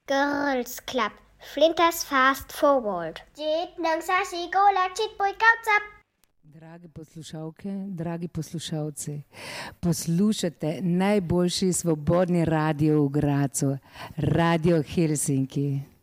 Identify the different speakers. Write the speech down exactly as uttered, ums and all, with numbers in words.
Speaker 1: Girls Club, Flinders Fast Forward.
Speaker 2: Drage poslušalke, dragi poslušalci, poslušate najboljši svobodni radio v Gradcu, Radio Helsinki.